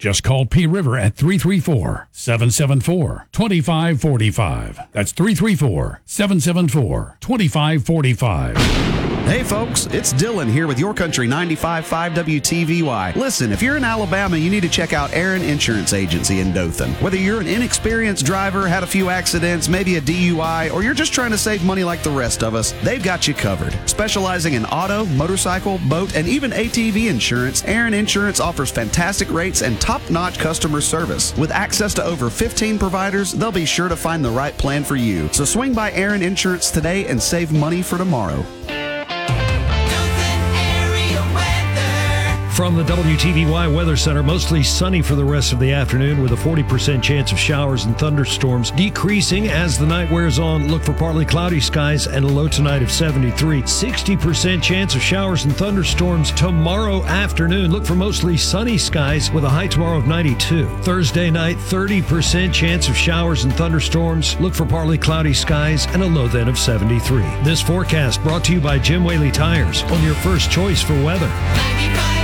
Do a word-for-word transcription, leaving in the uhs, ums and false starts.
Just call P River at three three four, seven seven four, two five four five. That's three three four, seven seven four, two five four five. Hey folks, it's Dylan here with Your Country ninety-five point five W T V Y. Listen, if you're in Alabama, you need to check out Aaron Insurance Agency in Dothan. Whether you're an inexperienced driver, had a few accidents, maybe a D U I, or you're just trying to save money like the rest of us, they've got you covered. Specializing in auto, motorcycle, boat, and even A T V insurance, Aaron Insurance offers fantastic rates and top-notch customer service. With access to over fifteen providers, they'll be sure to find the right plan for you. So swing by Aaron Insurance today and save money for tomorrow. From the W T V Y Weather Center, mostly sunny for the rest of the afternoon with a forty percent chance of showers and thunderstorms decreasing as the night wears on. Look for partly cloudy skies and a low tonight of seventy-three. sixty percent chance of showers and thunderstorms tomorrow afternoon. Look for mostly sunny skies with a high tomorrow of ninety-two. Thursday night, thirty percent chance of showers and thunderstorms. Look for partly cloudy skies and a low then of seventy-three. This forecast brought to you by Jim Whaley Tires on your first choice for weather. ninety-five